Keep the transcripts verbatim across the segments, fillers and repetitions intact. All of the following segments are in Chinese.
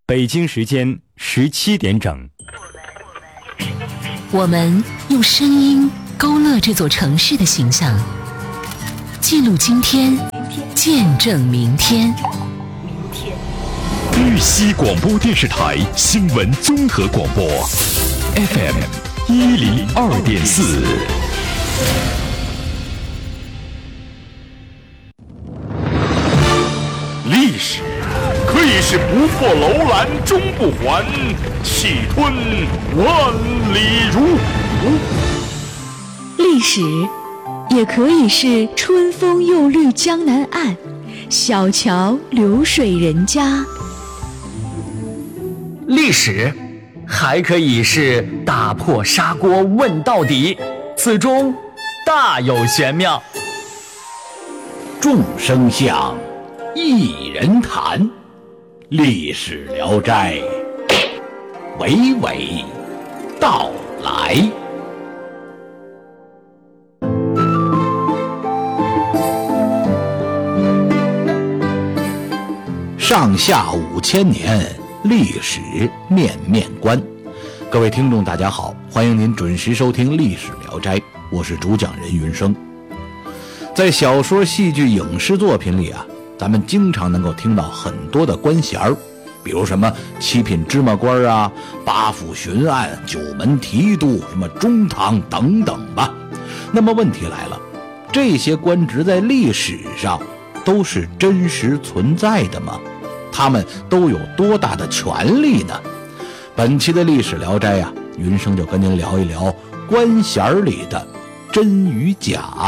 北京时间十七点整。 我们用声音勾勒这座城市的形象，记录今天，见证明天。 玉溪广播电视台新闻综合广播 F M 一零二点四。历史可以是不破楼兰终不还，气吞万里如虎。 历史也可以是春风又绿江南岸，小桥流水人家。 历史还可以是打破砂锅问到底，此中大有玄妙。 众生相，一人谈，历史聊斋，娓娓道来。上下五千年，历史面面观。各位听众大家好，欢迎您准时收听历史聊斋，我是主讲人云生。在小说、戏剧、影视作品里啊，咱们经常能够听到很多的官衔儿，比如什么七品芝麻官啊、八府巡按、九门提督、什么中堂等等吧。那么问题来了，这些官职在历史上都是真实存在的吗？他们都有多大的权力呢？本期的历史聊斋啊，云生就跟您聊一聊官衔里的真与假。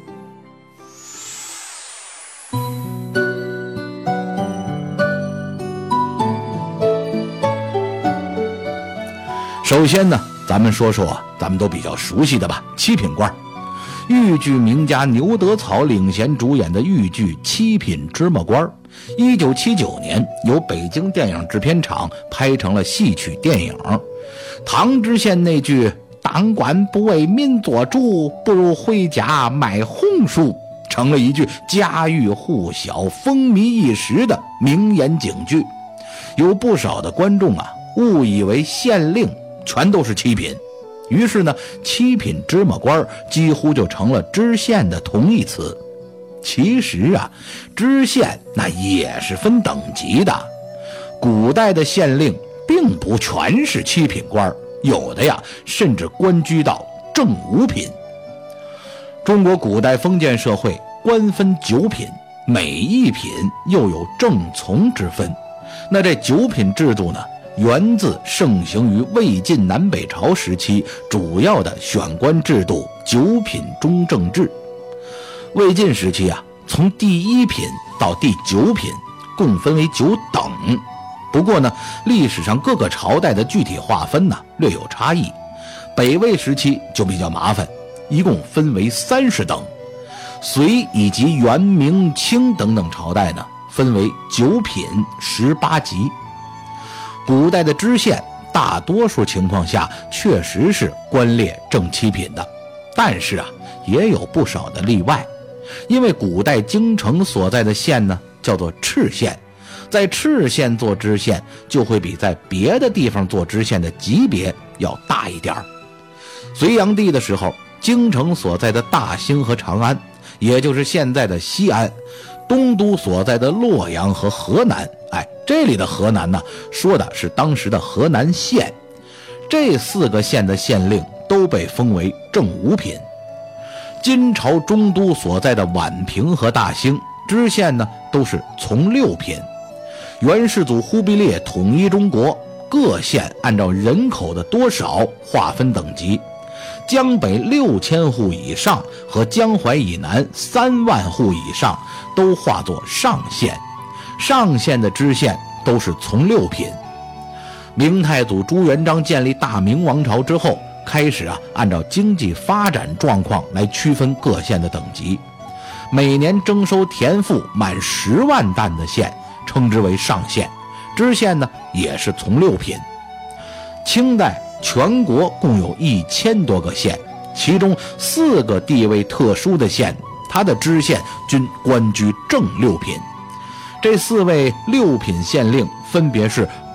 首先呢，咱们说说咱们都比较熟悉的吧，七品官。豫剧名家牛德草领衔主演的豫剧《七品芝麻官》，一九七九年由北京电影制片厂拍成了戏曲电影。唐知县那句“当官不为民做主，不如回家买红薯”，成了一句家喻户晓、风靡一时的名言警句。有不少的观众啊，误以为县令全都是七品，于是呢，七品芝麻官几乎就成了知县的同义词。其实啊，知县那也是分等级的，古代的县令并不全是七品官，有的呀甚至官居到正五品。中国古代封建社会官分九品，每一品又有正从之分。那这九品制度呢，源自盛行于魏晋南北朝时期主要的选官制度九品中正制。魏晋时期啊，从第一品到第九品共分为九等。不过呢，历史上各个朝代的具体划分呢略有差异。北魏时期就比较麻烦，一共分为三十等。隋以及元、明、清等等朝代呢，分为九品十八级。古代的知县大多数情况下确实是官列正七品的，但是啊，也有不少的例外。因为古代京城所在的县呢叫做敕县，在敕县做知县就会比在别的地方做知县的级别要大一点。隋炀帝的时候，京城所在的大兴和长安，也就是现在的西安，东都所在的洛阳和河南，哎，这里的河南呢，说的是当时的河南县。这四个县的县令都被封为正五品。金朝中都所在的宛平和大兴，知县呢都是从六品。元世祖忽必烈统一中国，各县按照人口的多少划分等级，江北六千户以上和江淮以南三万户以上都划作上县，上县的知县都是从六品。明太祖朱元璋建立大明王朝之后，开始啊按照经济发展状况来区分各县的等级。每年征收田赋满十万担的县称之为上县，知县呢也是从六品。清代全国共有一千多个县，其中四个地位特殊的县，他的知县均官居正六品。这四位六品县令分别是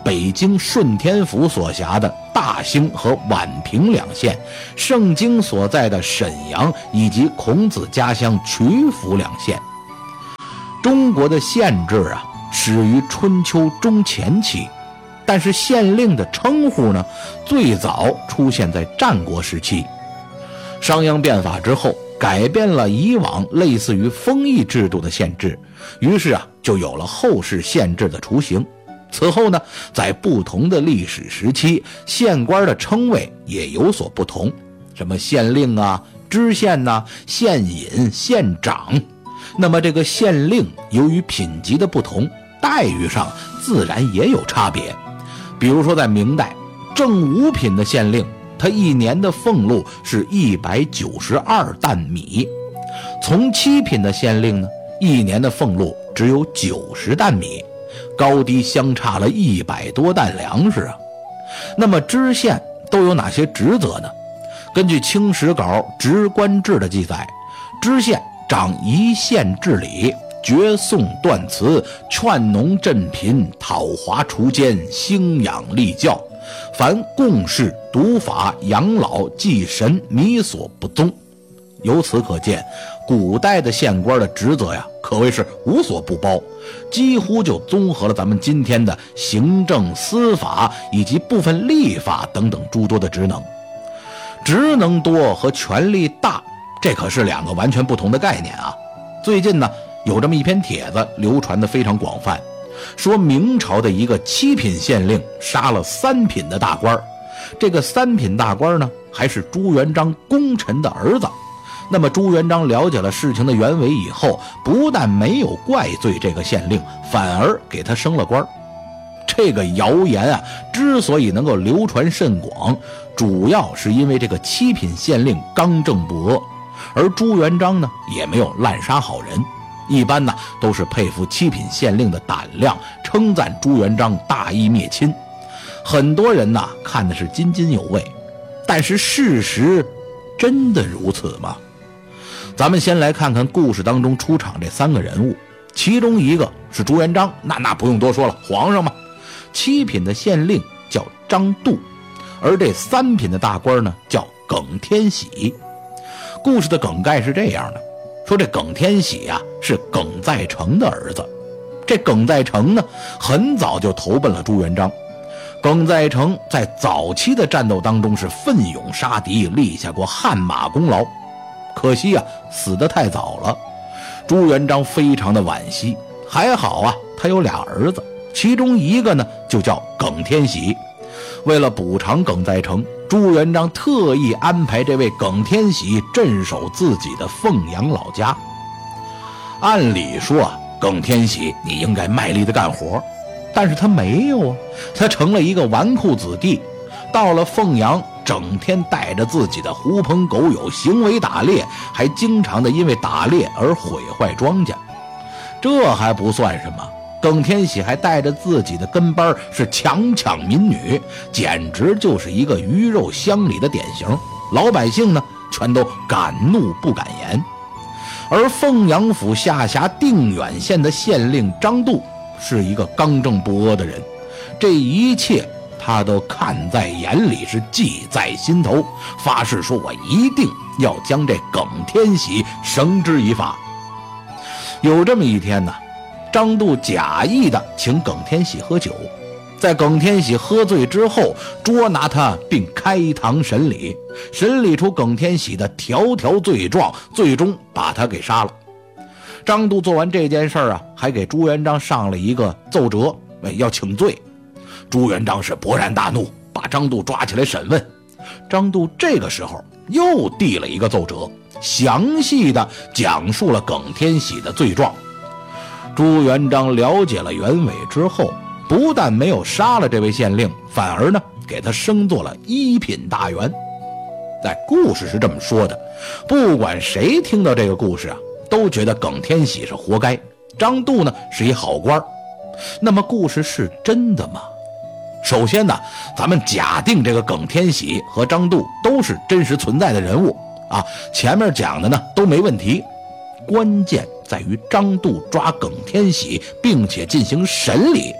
北京顺天府所辖的大兴和宛平两县，盛京所在的沈阳以及孔子家乡曲阜两县。中国的县制啊，始于春秋中前期，但是县令的称呼呢，最早出现在战国时期。商鞅变法之后，改变了以往类似于封邑制度的县制，于是啊，就有了后世县制的雏形。此后呢，在不同的历史时期，县官的称谓也有所不同，什么县令啊、知县呐、啊、县尹、县长。那么这个县令由于品级的不同，待遇上自然也有差别。比如说在明代，正五品的县令，他一年的俸禄是一百九十二担米；从七品的县令呢，一年的俸禄只有九十担米，高低相差了一百多担粮食啊。那么知县都有哪些职责呢？根据《清史稿·职官志》的记载，知县掌一县治理，决讼断词，劝农赈贫，讨华除奸，兴养立教，凡贡事、读法、养老、祭神、弥所不宗。由此可见，古代的县官的职责呀，可谓是无所不包，几乎就综合了咱们今天的行政、司法以及部分立法等等诸多的职能。职能多和权力大，这可是两个完全不同的概念啊。最近呢，有这么一篇帖子流传的非常广泛，说明朝的一个七品县令杀了三品的大官，这个三品大官呢，还是朱元璋功臣的儿子。那么朱元璋了解了事情的原委以后，不但没有怪罪这个县令，反而给他升了官。这个谣言啊，之所以能够流传甚广，主要是因为这个七品县令刚正不阿，而朱元璋呢，也没有滥杀好人。一般呢，都是佩服七品县令的胆量，称赞朱元璋大义灭亲。很多人呢，看的是津津有味，但是事实真的如此吗？咱们先来看看故事当中出场这三个人物，其中一个是朱元璋，那那不用多说了，皇上嘛。七品的县令叫张度，而这三品的大官呢，叫耿天喜。故事的梗概是这样的，说这耿天喜啊，是耿在成的儿子。这耿在成呢，很早就投奔了朱元璋。耿在成在早期的战斗当中是奋勇杀敌，立下过汗马功劳。可惜啊，死得太早了，朱元璋非常的惋惜。还好啊，他有俩儿子，其中一个呢就叫耿天喜。为了补偿耿在成，朱元璋特意安排这位耿天喜镇守自己的凤阳老家。按理说啊，耿天喜你应该卖力的干活，但是他没有啊，他成了一个纨绔子弟，到了凤阳，整天带着自己的狐朋狗友行为打猎，还经常的因为打猎而毁坏庄稼。这还不算什么，耿天喜还带着自己的跟班是强抢民女，简直就是一个鱼肉乡里的典型。老百姓呢，全都敢怒不敢言。而凤阳府下辖定远县的县令张度是一个刚正不阿的人，这一切他都看在眼里，是记在心头，发誓说我一定要将这耿天喜绳之以法。有这么一天呢，张度假意的请耿天喜喝酒，在耿天喜喝醉之后，捉拿他并开堂审理，审理出耿天喜的条条罪状，最终把他给杀了。张度做完这件事啊，还给朱元璋上了一个奏折，要请罪。朱元璋是勃然大怒，把张度抓起来审问。张度这个时候又递了一个奏折，详细的讲述了耿天喜的罪状。朱元璋了解了原委之后，不但没有杀了这位县令，反而呢给他升做了一品大员。在故事是这么说的，不管谁听到这个故事啊，都觉得耿天喜是活该，张度呢是一好官。那么故事是真的吗？首先呢，咱们假定这个耿天喜和张度都是真实存在的人物啊，前面讲的呢都没问题。关键在于张度抓耿天喜并且进行审理，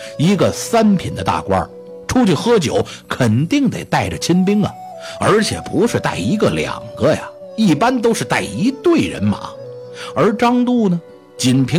一个三品的大官出去喝酒肯定得带着亲兵啊，而且不是带一个两个呀，一般都是带一队人马。而张度呢，仅凭